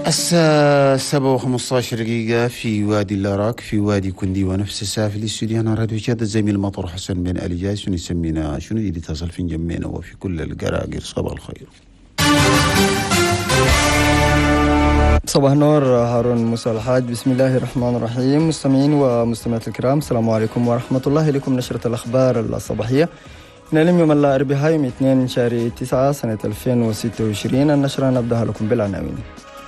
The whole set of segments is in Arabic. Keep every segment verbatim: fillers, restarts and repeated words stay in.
الساعة سبعة وخمسة عشر دقيقة في وادي اللاراك في وادي كندي ونفس الساعة في الاستوديو. أنا راديو شاد الزميل مطر حسن بن علي جاي شنو يسمينا شنو اللي تصل في جمينا وفي كل القراقر. صباح الخير. صباح النور هارون موسى الحاج. بسم الله الرحمن الرحيم. مستمعين ومستمعات الكرام السلام عليكم ورحمة الله. لكم نشرة الأخبار الصباحية نعلم يوم الأربعاء يوم اثنين شهر تسعة سنة ألفين وستة وعشرين. النشرة نبدأها لكم بالعناوين.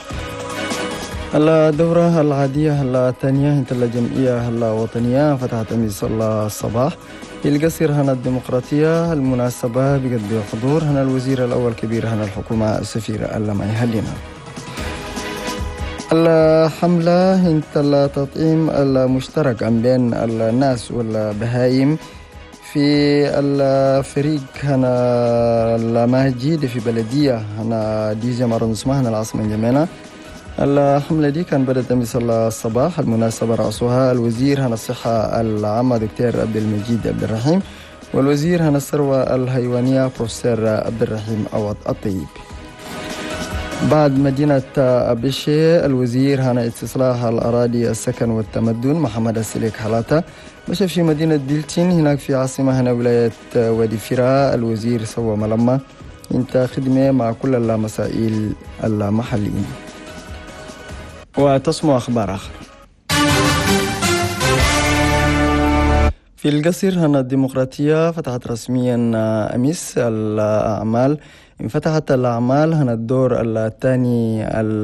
الدورة العادية الثانية انتهى الجمعية الوطنية فتحت أمس الصباح في القصر هنا الديمقراطية. المناسبة بقد بحضور هنا الوزير الأول كبير هنا الحكومة السفير اللمعي هلينا. الحملة انتهى التطعيم المشترك بين الناس والبهائم في الفريق هنا المهجيد في بلدية هنا ديزي مارون اسمها هنا العاصمة الجمينة. الحملة دي كان بدأت أمس الصباح. المناسبة رأسها الوزير هنا الصحة العامة دكتور عبد المجيد عبد الرحيم والوزير هنا الثروة الحيوانية بروفيسور عبد الرحيم عوض الطيب. بعد مدينة أبيشي الوزير هنا استصلاح الأراضي السكن والتمدن محمد السليك حلاتا مشى في مدينة ديلتين هناك في عاصمة هنا ولاية وادي فراء. الوزير سوى ملمة انت خدمة مع كل المسائل المحليين. وتسمع أخبار آخر. في القصر هنا الديمقراطية فتحت رسميا أمس الأعمال. انفتحت الأعمال هنا الدور الثاني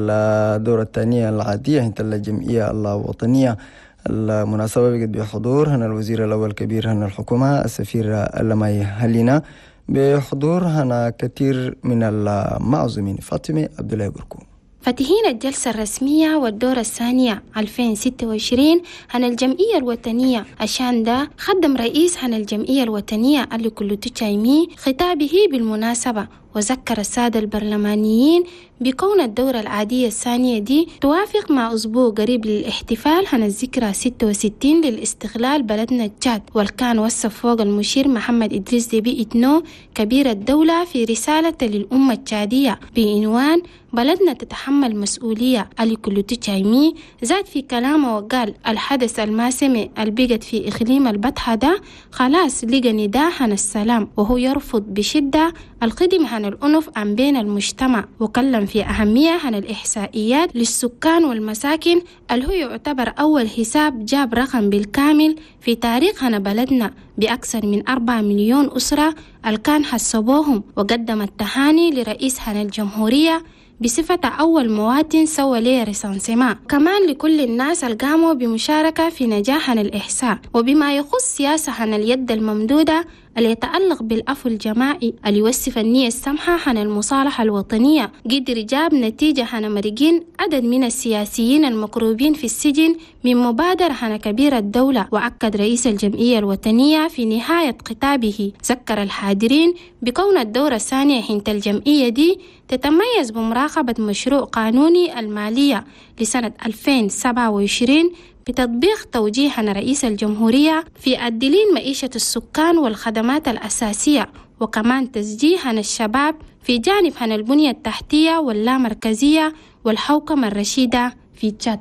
الدور الثانية العادية عند الجمعية الوطنية. المناسبة بقت بحضور هنا الوزير الأول كبير هنا الحكومة السفير اللمعي هلينا بحضور هنا كثير من المعزومين. فاطمة عبد الله بركو. فاتحين الجلسة الرسمية والدورة الثانية ألفين وستة وعشرين هن الجمعية الوطنية. عشان ده خدم رئيس هن الجمعية الوطنية اللي كله تشايمي خطابه بالمناسبة وذكر السادة البرلمانيين بكون الدورة العادية الثانية دي توافق مع أسبوع قريب للاحتفال هن الذكرى ستة وستين للاستقلال بلدنا تشاد. والكان وصف فوق المشير محمد إدريس ديبي إتنو كبير الدولة في رسالة للأمة التشادية بعنوان بلدنا تتحمل مسؤولية اللي كله تشايمي. زاد في كلامه وقال الحدث الماسمي البيقت في إقليم البطحة ده خلاص لقى نداء عن السلام وهو يرفض بشدة القدم عن الأنف عن بين المجتمع. وكلم في أهمية عن الإحصائيات للسكان والمساكن اللي هو يعتبر أول حساب جاب رقم بالكامل في تاريخ هنا بلدنا بأكثر من أربعة مليون أسرة الكان حسبوهم. وقدم التهاني لرئيس هنا الجمهورية بصفة أول مواطن سوى ليه ريسانسيما. كمان لكل الناس القاموا بمشاركة في نجاح الإحساء. وبما يخص سياسة عن اليد الممدودة اللي يتعلق بالعفو الجماعي اللي يوصف النية السمحة عن المصالحة الوطنية قدر جاب نتيجة عن مرقين عدد من السياسيين المكروبين في السجن من مبادرة عن كبير الدولة. وأكد رئيس الجمعية الوطنية في نهاية خطابه ذكر الحاضرين بكون الدورة الثانية حين الجمعية دي تتميز بمراقبة مشروع قانوني المالية لسنة ألفين وسبعة وعشرين بتطبيق توجيه عن رئيس الجمهورية في الدليل معيشة السكان والخدمات الأساسية. وكمان تشجيع عن الشباب في جانب عن البنية التحتية واللامركزية والحوكمة الرشيدة في تشاد.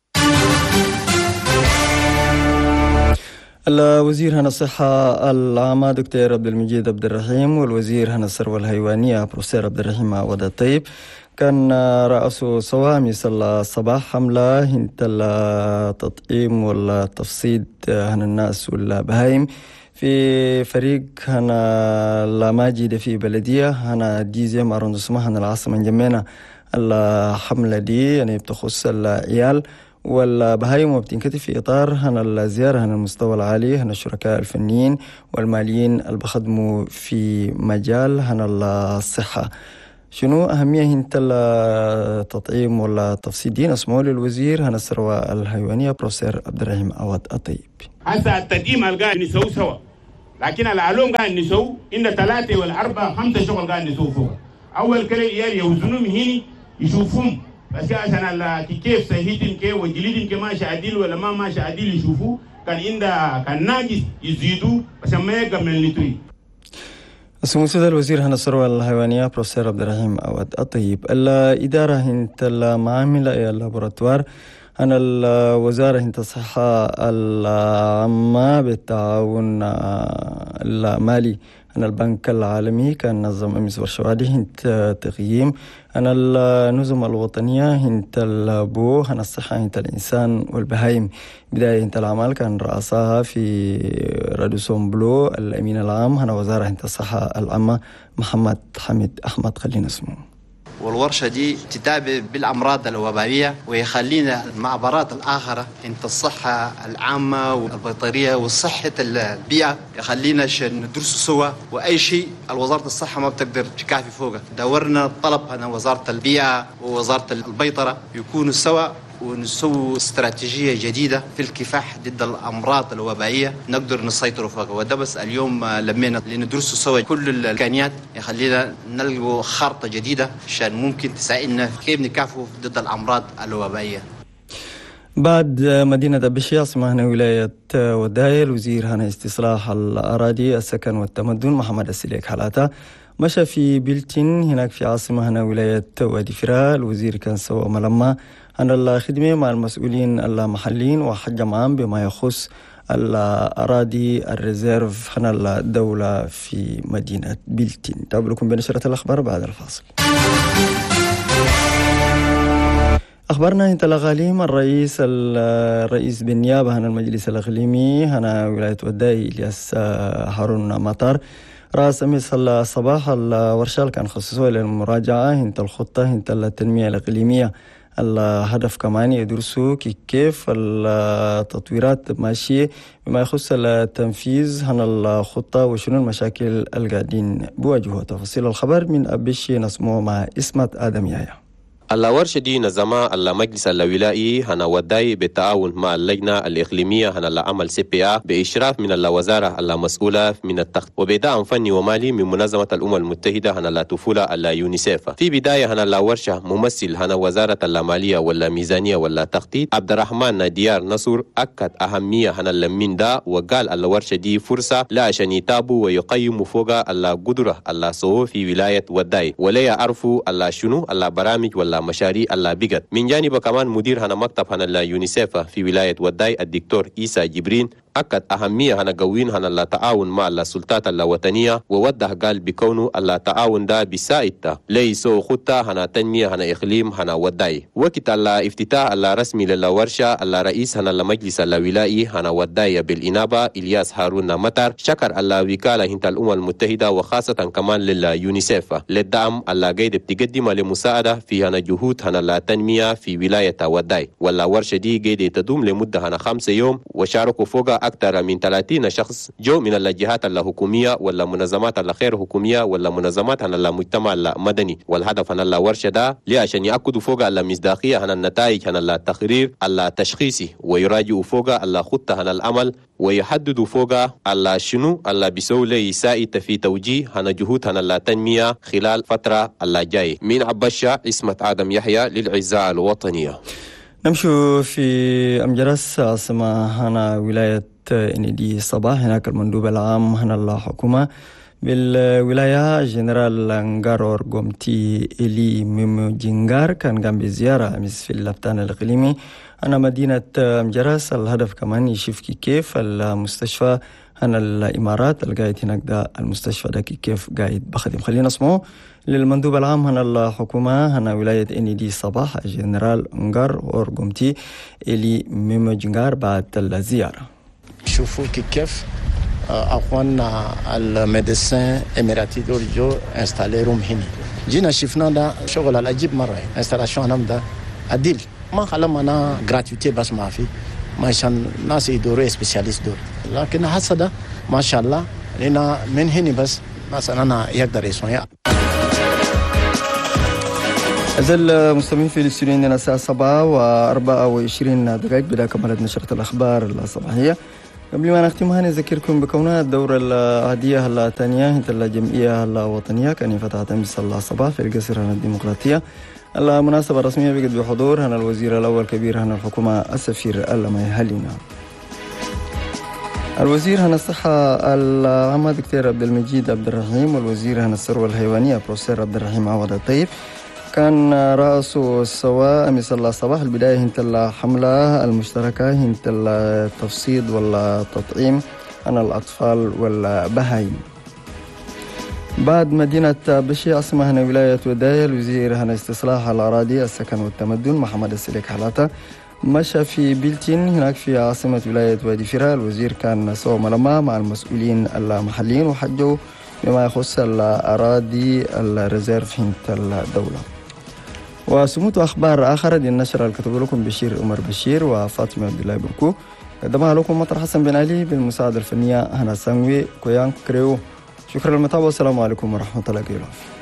الوزير هنا الصحة العامة دكتور عبد المجيد عبد الرحيم والوزير هنا الثروة الحيوانية بروفيسور عبد الرحيم عوض الطيب كان رأسه سواء مثل الصباح حملة هنت التطعيم والتفصيد هنا الناس والبهايم في فريق هنا الماجد في بلدية هنا ديزي مارون اسمها هنا العاصمة الجمينة. الحملة دي يعني بتخص العيال والبهايم وبتنكتب في إطار هنا الزيارة هنا المستوى العالي هنا الشركاء الفنيين والماليين اللي بخدموا في مجال هنا الصحة. شنو أهمية هنت التطعيم ولا تفصيلين؟ اسمعوا للوزير هنا الثروة الحيوانية بروفيسور عبد الرحيم عوض الطيب. هسا التدعيم القاعد نسوي سوا لكن العلوم قاعد نسوي إن ثلاثة والأربعة خمسة شغل قاعد نسوي فوق. أول كلا إيال يوزنوا من هني يشوفهم بس عشان كيف صحيتين كيف وجليدين كيف ماشي عديل ولا ما ماشي عديل يشوفوا كان إندا كان ناقص يزيدوا بس ما يقبل لتوي. سمو سيد الوزير هنا الثروة الحيوانية بروفيسور عبد الرحيم عوض الطيب. الإدارة هنت المعامل اللابوراتوار أنا الوزارة هنت الصحة العامة بالتعاون المالي أنا البنك العالمي كان نظم أمس ورشوادي هنت تقييم أنا النظم الوطنية هنت البو هنا الصحة هنت الإنسان والبهايم. بداية هنت العمل كان رأسها في رادوسون بلو الأمين العام هنا وزارة هنت الصحة العامة محمد حميد أحمد خلينا اسمه. والورشة دي تتابع بالأمراض الوبائية ويخلينا المعبرات الآخرة انت الصحة العامة والبيطرية والصحة البيئة يخلينا ندرس سوا وأي شيء الوزارة الصحة ما بتقدر تكافي فوقه. دورنا طلب أنا وزارة البيئة ووزارة البيطرة يكونوا سوا ونسوي استراتيجية جديدة في الكفاح ضد الأمراض الوبائية نقدر نسيطر فوقها. وده بس اليوم لمينا لندرسوا سوا كل الإمكانيات يخلينا نلقوا خارطة جديدة عشان ممكن تساعدنا كيف نكافحوا ضد الأمراض الوبائية. بعد مدينة دبشي عاصمة هنا ولاية وداي الوزير هنا استصلاح الأراضي السكن والتمدن محمد السليك حالاته مشى في بلتين هناك في عاصمة هنا ولاية وادي فرا. الوزير كان سوى ملما عن الخدمة مع المسؤولين المحليين وحجم عام بما يخص الأراضي الريزيرف هنا الدولة في مدينة بلتين. تابعكم بنشرة الأخبار بعد الفاصل. أخبرنا انت الأغاليم الرئيس الرئيس بالنيابة هنا المجلس الإقليمي هنا ولاية وداي إلياس هارون مطر رأس أمس الصباح الورشة كان خصصوها للمراجعة انت الخطة انت التنمية الإقليمية. الهدف كمان يدرسوا كيف التطويرات ماشية بما يخص التنفيذ هنا الخطة وشنو المشاكل القاعدين بواجهها. تفاصيل الخبر من أبشي نسموه مع اسمت آدم يايا. الورشة دي نظمها المجلس الولائي هنا وداي بالتعاون مع اللجنة الإقليمية هنا العمل سي بي آ بإشراف من الوزارة المسؤولة من التخطيط وبدعم فني ومالي من منظمة الأمم المتحدة هنا الطفولة اليونيسيف. في بداية هنا الورشة ممثل هنا وزارة المالية والميزانية والتخطيط عبد الرحمن ديار نصر أكد أهمية هنا من ده وقال الورشة دي فرصة لا عشان يتابوا ويقيموا فوق القدرة الصو في ولاية وداي ولا يعرفوا شنو البرامج ولا مشاريع اللي بقت. من جانب كمان مدير هنا مكتب هنا اليونيسيف في ولاية وداي الدكتور إيسا جبرين أكد أهمية هنا قوين هنا التعاون مع السلطات الوطنية ووضح قال بكونه التعاون ده بيساعد ليسو خطة هنا تنمية هنا إقليم هنا وداي. وقت الافتتاح الرسمي للورشة الرئيس هنا المجلس الولائي هنا وداي بالإنابة إلياس هارون مطر شكر الوكالة هنا الأمم المتحدة وخاصة كمان لليونيسيف للدعم اللي قاعد بتقدمه لمساعدة في هنا جهود هنا التنمية في ولاية وداي. والورشة دي قاعدة تدوم لمدة هنا خمسة يوم وشاركوا فوق أكثر من ثلاثين شخص جو من الجهات الحكومية ولا منظمات الخير حكومية ولا منظمات هنا المجتمع المدني. والهدف هنا الورشة ده ليه عشان يأكدوا فوق المصداقية هنا النتائج هنا التقرير التشخيصي ويراجعوا فوق الخطة هنا العمل ويحددوا فوق على شنو اللي بيسوي لي يساعد في توجيه هنا جهود هنا التنمية خلال فترة اللي جاي. من عبشة اسمة آدم يحيى للعزاء الوطنية. نمشوا في أمجرس عاصمة هنا ولاية إندي صباح هناك المندوب العام هنا الحكومة بالولاية جنرال انغارور قومتي إلي ميمو جنغار كان قام بزيارة أمس في اللبتان الإقليمي أنا مدينة أمجرس. الهدف كمان يشوف كيف المستشفى هنا الإمارات القايد هناك ده المستشفى ده كيف قايد بخدم. خلينا نسمعه للمندوب العام هنا الحكومة هنا ولاية إندي صباح جنرال انغارور قومتي إلي ميمو جنغار بعد الزيارة. شوفوا كيف أخواننا الميديسين إماراتي دول جو انستاليروم هنا جينا شفنا ده شغل العجيب مرة انستالاشون هم ده عديل ما خلما أنا gratuité بس ما في ما عشان ناس يدوروا سبيشاليست دول لكن حسدا ما شاء الله لنا من هنا بس ناس أنا يقدر يسوي. أزل المستمعين في الاستوديو عندنا الساعة سبعة وأربعة وعشرين دقائق بدأ كمالة نشرة الأخبار الصباحية. قبل ما نختمها نذكركم بكونها الدورة العادية الثانية هي الجمعية الوطنية كان فتحت أمس الصباح في القصر الديمقراطية. المناسبة الرسمية بقت بحضور هنا الوزير الأول كبير هنا الحكومة السفير الميهالينا. الوزير هنا الصحة العامة دكتور عبد المجيد عبد الرحيم والوزير هنا الثروة الحيوانية بروفيسور عبد الرحيم عوض الطيب كان رأس السواء مثل الصباح البداية هنت الحملة المشتركة هنت التفصيد والتطعيم عن الأطفال والبهايم. بعد مدينة بشي عاصمة هنا ولاية وداية الوزير هنا استصلاح الأراضي السكن والتمدن محمد السليك حلاته مشى في بيلتين هناك في عاصمة ولاية وادي فراء. الوزير كان سوى ملمة مع المسؤولين المحليين وحجوا بما يخص الأراضي الريزيرف هنت الدولة. وسموت أخبار آخر دي النشر الكتب لكم بشير عمر بشير وفاطمة عبد الله بركو، قدمها لكم مطر حسن بن علي بالمساعدة الفنية هنا سانوي كويان كريو. شكرا للمتابعة والسلام عليكم ورحمة الله وبركاته.